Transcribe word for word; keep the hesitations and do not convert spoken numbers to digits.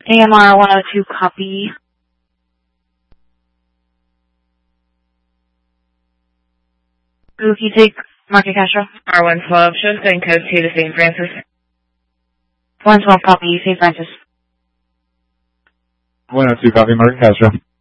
A M R one oh two, copy. Can you take Market Castro? R one twelve, show send code two to Saint Francis. one twelve, copy, Saint Francis. one oh two, copy, Market Castro.